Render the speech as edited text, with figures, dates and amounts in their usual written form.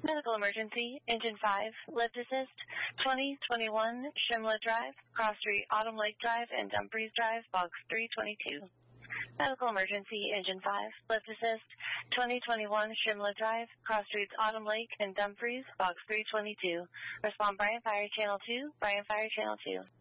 Medical emergency, engine 5, lift assist, 2021 Shimla Drive, Cross Street, Autumn Lake Drive, and Dumfries Drive, box 322. Medical emergency, engine 5, lift assist, 2021 Shimla Drive, Cross Streets, Autumn Lake, and Dumfries, box 322. Respond Bryan Fire Channel 2, Bryan Fire Channel 2.